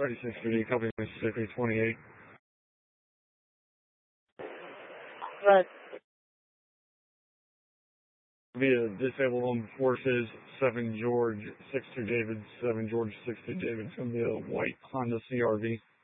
3650, copy Mississippi 28. Right. Via disabled on forces, 7 George 62 David, 7 George 62 David. It's going to be a white Honda CRV.